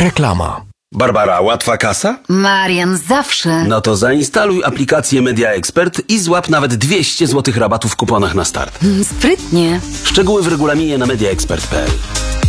Reklama. Barbara, łatwa kasa? Marian, zawsze. No to zainstaluj aplikację Media Expert i złap nawet 200 zł rabatu w kuponach na start. Sprytnie. Szczegóły w regulaminie na mediaexpert.pl.